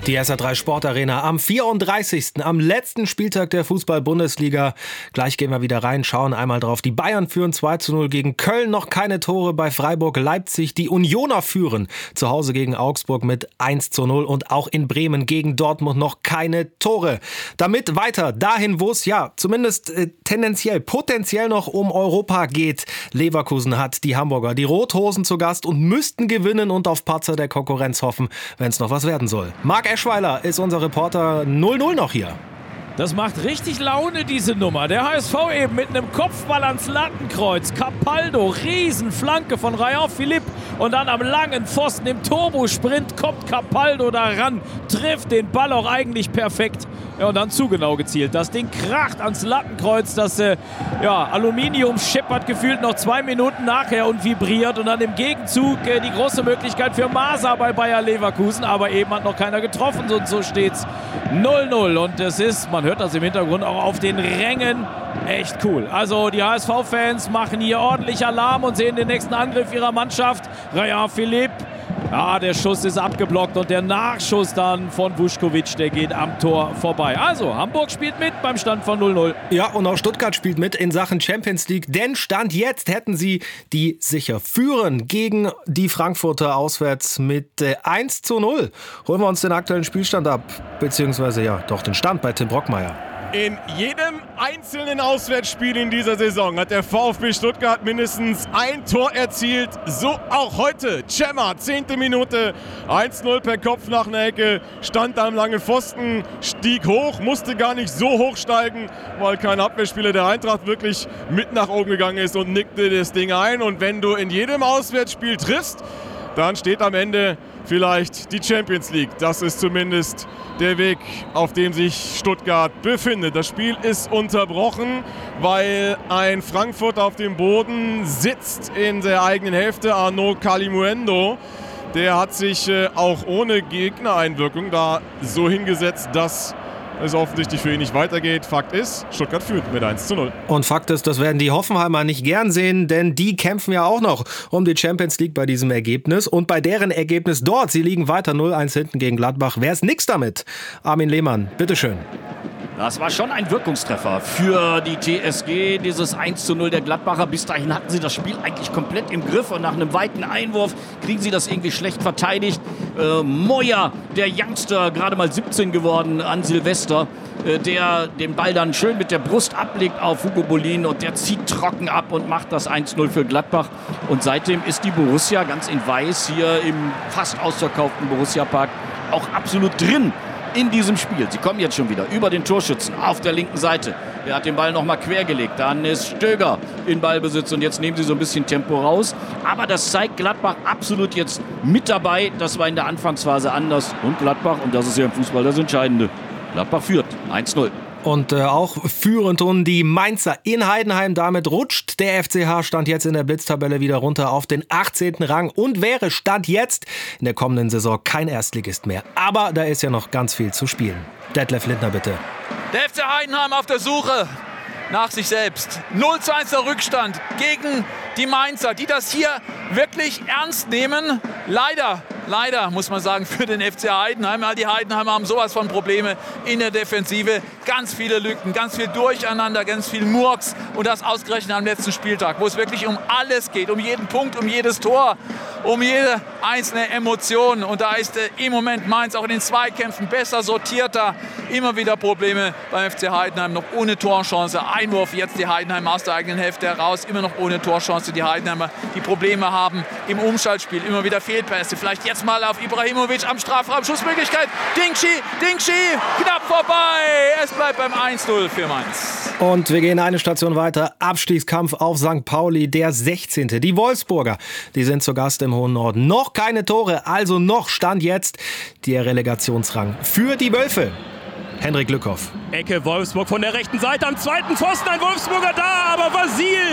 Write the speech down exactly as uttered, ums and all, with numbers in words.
Die S R drei Sportarena am vierunddreißigsten am letzten Spieltag der Fußball-Bundesliga. Gleich gehen wir wieder rein, schauen einmal drauf. Die Bayern führen zwei zu null gegen Köln, noch keine Tore bei Freiburg, Leipzig. Die Unioner führen zu Hause gegen Augsburg mit eins zu null und auch in Bremen gegen Dortmund noch keine Tore. Damit weiter dahin, wo es ja zumindest äh, tendenziell, potenziell noch um Europa geht. Leverkusen hat die Hamburger, die Rothosen zu Gast und müssten gewinnen und auf Patzer der Konkurrenz hoffen, wenn es noch was werden soll. Marc Eschweiler ist unser Reporter. null null noch hier. Das macht richtig Laune, diese Nummer. Der H S V eben mit einem Kopfball ans Lattenkreuz. Capaldo, Riesenflanke von Rayan Philippe. Und dann am langen Pfosten im Turbosprint kommt Capaldo da ran. Trifft den Ball auch eigentlich perfekt. Ja, und dann zu genau gezielt. Das Ding kracht ans Lattenkreuz. Das äh, ja, Aluminium scheppert gefühlt noch zwei Minuten nachher und vibriert. Und dann im Gegenzug äh, die große Möglichkeit für Masa bei Bayer Leverkusen. Aber eben hat noch keiner getroffen. Und so steht's null null. Und es ist, man hört das im Hintergrund auch auf den Rängen, echt cool. Also die H S V-Fans machen hier ordentlich Alarm und sehen den nächsten Angriff ihrer Mannschaft. Rayan Philippe, ja, der Schuss ist abgeblockt und der Nachschuss dann von Vuskovic, der geht am Tor vorbei. Also Hamburg spielt mit beim Stand von null null. Ja, und auch Stuttgart spielt mit in Sachen Champions League, denn Stand jetzt hätten sie die sicher führen gegen die Frankfurter auswärts mit äh, eins zu null. Holen wir uns den aktuellen Spielstand ab, beziehungsweise ja, doch den Stand bei Tim Brockmeier. In jedem einzelnen Auswärtsspiel in dieser Saison hat der VfB Stuttgart mindestens ein Tor erzielt. So auch heute. Cemma, zehnte Minute, eins zu null per Kopf nach einer Ecke, stand am langen Pfosten, stieg hoch, musste gar nicht so hoch steigen, weil kein Abwehrspieler der Eintracht wirklich mit nach oben gegangen ist und nickte das Ding ein. Und wenn du in jedem Auswärtsspiel triffst, dann steht am Ende vielleicht die Champions League. Das ist zumindest der Weg, auf dem sich Stuttgart befindet. Das Spiel ist unterbrochen, weil ein Frankfurter auf dem Boden sitzt in der eigenen Hälfte. Arnaud Kalimuendo, der hat sich äh, auch ohne Gegnereinwirkung da so hingesetzt, dass es offensichtlich für ihn nicht weitergeht. Fakt ist, Stuttgart führt mit eins zu null. Und Fakt ist, das werden die Hoffenheimer nicht gern sehen, denn die kämpfen ja auch noch um die Champions League bei diesem Ergebnis. Und bei deren Ergebnis dort, sie liegen weiter null eins hinten gegen Gladbach, wäre es nix damit. Armin Lehmann, bitteschön. Das war schon ein Wirkungstreffer für die T S G, dieses eins zu null der Gladbacher. Bis dahin hatten sie das Spiel eigentlich komplett im Griff und nach einem weiten Einwurf kriegen sie das irgendwie schlecht verteidigt. Äh, Moya, der Youngster, gerade mal siebzehn geworden an Silvester, äh, der den Ball dann schön mit der Brust ablegt auf Hugo Bolin und der zieht trocken ab und macht das eins zu null für Gladbach. Und seitdem ist die Borussia ganz in Weiß hier im fast ausverkauften Borussia-Park auch absolut drin in diesem Spiel. Sie kommen jetzt schon wieder über den Torschützen auf der linken Seite. Der hat den Ball noch mal quergelegt. Dann ist Stöger in Ballbesitz und jetzt nehmen sie so ein bisschen Tempo raus. Aber das zeigt Gladbach absolut jetzt mit dabei. Das war in der Anfangsphase anders. Und Gladbach, und das ist ja im Fußball das Entscheidende, Gladbach führt eins zu null. Und äh, auch führend und die Mainzer in Heidenheim. Damit rutscht der F C H Stand jetzt in der Blitztabelle wieder runter auf den achtzehnten Rang und wäre Stand jetzt in der kommenden Saison kein Erstligist mehr. Aber da ist ja noch ganz viel zu spielen. Detlef Lindner, bitte. Der F C Heidenheim auf der Suche nach sich selbst. null zu eins der Rückstand gegen die Mainzer, die das hier wirklich ernst nehmen. Leider, leider muss man sagen, für den F C Heidenheim. Die Heidenheimer haben sowas von Probleme in der Defensive. Ganz viele Lücken, ganz viel Durcheinander, ganz viel Murks. Und das ausgerechnet am letzten Spieltag, wo es wirklich um alles geht. Um jeden Punkt, um jedes Tor, um jede einzelne Emotion. Und da ist äh, im Moment Mainz auch in den Zweikämpfen besser sortierter. Immer wieder Probleme beim F C Heidenheim, noch ohne Torchance. Einwurf, jetzt die Heidenheimer aus der eigenen Hälfte heraus. Immer noch ohne Torchance. Die Heidenheimer, die Probleme haben im Umschaltspiel. Immer wieder Fehlpässe. Vielleicht jetzt mal auf Ibrahimovic am Strafraum. Schussmöglichkeit. Dingshi, Dingshi, knapp vorbei. Es bleibt beim eins zu null für Mainz. Und wir gehen eine Station weiter. Abstiegskampf auf Sankt Pauli, der sechzehnte Die Wolfsburger, die sind zu Gast im hohen Norden. Noch keine Tore, also noch Stand jetzt der Relegationsrang für die Wölfe. Henrik Lückhoff. Ecke Wolfsburg von der rechten Seite am zweiten Pfosten. Ein Wolfsburger da, aber Vasil